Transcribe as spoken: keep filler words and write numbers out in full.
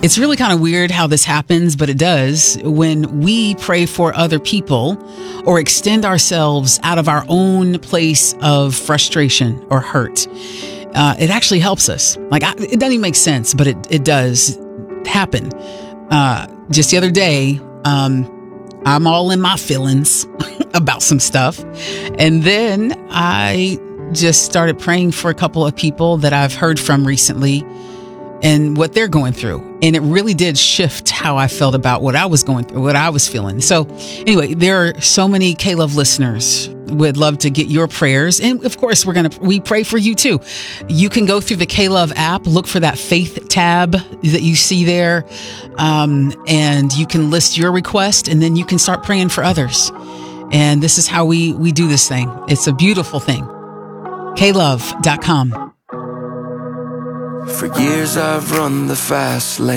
It's really kind of weird how this happens, but it does. When we pray for other people or extend ourselves out of our own place of frustration or hurt, uh, it actually helps us. Like, I, it doesn't even make sense, but it, it does happen. Uh, just the other day, um, I'm all in my feelings about some stuff. And then I just started praying for a couple of people that I've heard from recently and what they're going through. And it really did shift how I felt about what I was going through, what I was feeling. So anyway, there are so many K-Love listeners. Would love to get your prayers. And of course, we're going to, we pray for you too. You can go through the K-Love app, look for that faith tab that you see there. Um, and you can list your request and then you can start praying for others. And this is how we, we do this thing. It's a beautiful thing. K love dot com. For years I've run the fast lane.